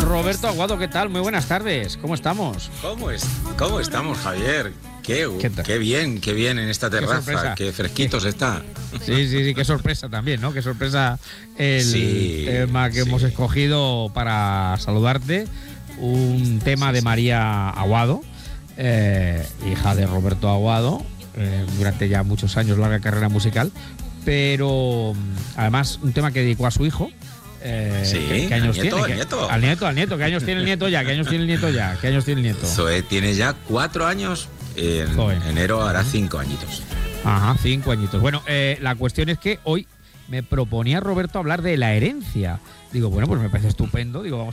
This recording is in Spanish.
Roberto Aguado, ¿qué tal? Muy buenas tardes, ¿cómo estamos? ¿Cómo estamos, Javier? Qué bien en esta terraza, qué fresquitos está. Sí, qué sorpresa también, ¿no? Qué sorpresa el tema que hemos escogido para saludarte. Un tema de María Aguado, hija de Roberto Aguado, durante ya muchos años, larga carrera musical, pero además un tema que dedicó a su hijo. ¿Qué años tiene? Al nieto. ¿Qué años tiene el nieto ya? ¿Qué años tiene el nieto? Zoe tiene ya 4 años. En enero hará 5 añitos. Ajá, 5 añitos. Bueno, la cuestión es que hoy me proponía Roberto hablar de la herencia. Digo, bueno, pues me parece estupendo. Digo, vamos